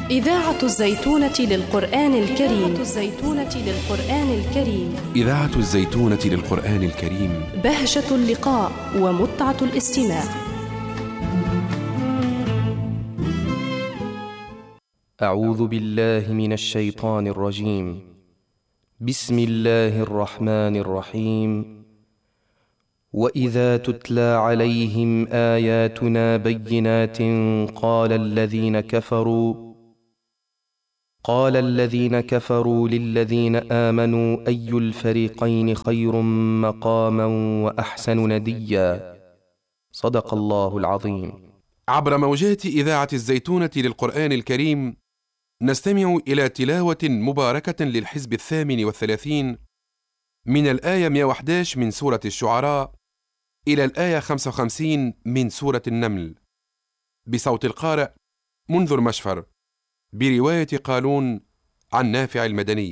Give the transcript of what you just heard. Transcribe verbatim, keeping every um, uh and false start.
إذاعة الزيتونة للقرآن الكريم. إذاعة الزيتونة للقرآن الكريم. إذاعة الزيتونة للقرآن الكريم. بهجة اللقاء ومتعة الاستماع. أعوذ بالله من الشيطان الرجيم. بسم الله الرحمن الرحيم. وإذا تتلى عليهم آياتنا بينات قال الذين كفروا قال الذين كفروا للذين آمنوا أي الفريقين خير مقاما وأحسن نديا. صدق الله العظيم. عبر موجات إذاعة الزيتونة للقرآن الكريم نستمع إلى تلاوة مباركة للحزب الثامن والثلاثين من الآية مئة وأحد عشر من سورة الشعراء إلى الآية خمسة وخمسين من سورة النمل، بصوت القارئ منذر مشفر، برواية قالون عن نافع المدني.